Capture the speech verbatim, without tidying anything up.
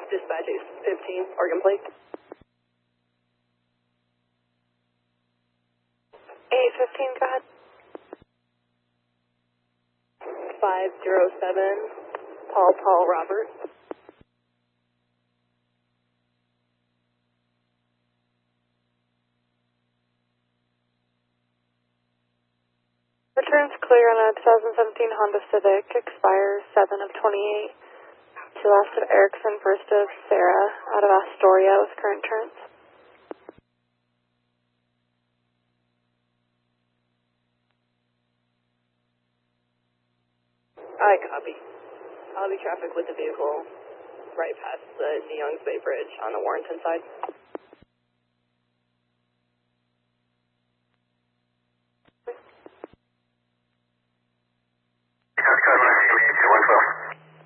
Dispatch eight fifteen, Oregon plate. eight fifteen, go ahead. five zero seven, Paul Paul Robert. Returns clear on a twenty seventeen Honda Civic, expires seven of twenty-eight. To last of Erickson, first of Sarah, out of Astoria with current turns. I copy. I'll be traffic with the vehicle right past the New Youngs Bay Bridge on the Warrenton side.